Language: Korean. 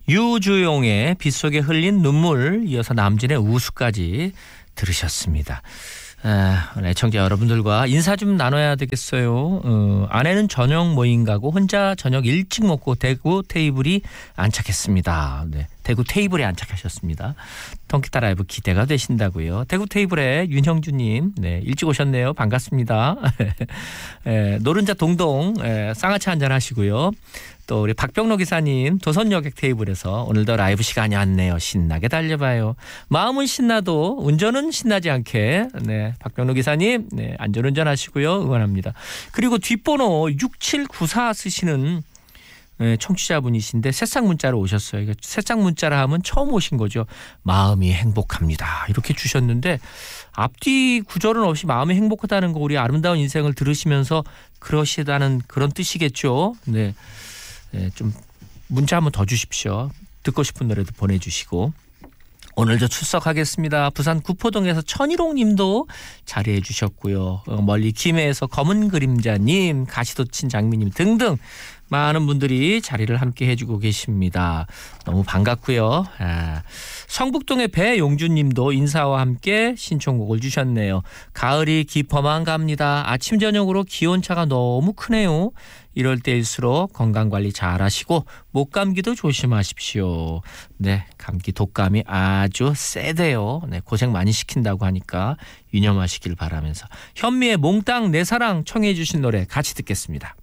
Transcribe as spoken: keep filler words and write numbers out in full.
유주용의 빗속에 흘린 눈물, 이어서 남진의 우수까지 들으셨습니다. 아, 애청자 여러분들과 인사 좀 나눠야 되겠어요. 어, 아내는 저녁 모임 가고 혼자 저녁 일찍 먹고 대구 테이블이 안착했습니다. 네, 대구 테이블에 안착하셨습니다. 통기타 라이브 기대가 되신다고요. 대구 테이블에 윤형주님, 네, 일찍 오셨네요. 반갑습니다. 에, 노른자 동동 에, 쌍화차 한잔 하시고요. 또 우리 박병로 기사님 도선 여객 테이블에서 오늘도 라이브 시간이 왔네요. 신나게 달려봐요. 마음은 신나도 운전은 신나지 않게. 네, 박병로 기사님, 네, 안전운전 하시고요. 응원합니다. 그리고 뒷번호 육칠구사 쓰시는 네, 청취자분이신데 새싹 문자로 오셨어요. 새싹 문자라 하면 처음 오신 거죠. 마음이 행복합니다. 이렇게 주셨는데 앞뒤 구절은 없이 마음이 행복하다는 거, 우리 아름다운 인생을 들으시면서 그러시다는 그런 뜻이겠죠. 네. 네, 좀 문자 한번 더 주십시오. 듣고 싶은 노래도 보내주시고. 오늘도 출석하겠습니다. 부산 구포동에서 천일홍 님도 자리해 주셨고요. 멀리 김해에서 검은 그림자님, 가시도친 장미님 등등 많은 분들이 자리를 함께 해주고 계십니다. 너무 반갑고요. 아, 성북동의 배용준님도 인사와 함께 신청곡을 주셨네요. 가을이 깊어만 갑니다. 아침 저녁으로 기온차가 너무 크네요. 이럴 때일수록 건강관리 잘 하시고 목감기도 조심하십시오. 네, 감기 독감이 아주 세대요. 네, 고생 많이 시킨다고 하니까 유념하시길 바라면서 현미의 몽땅 내 사랑 청해 주신 노래 같이 듣겠습니다.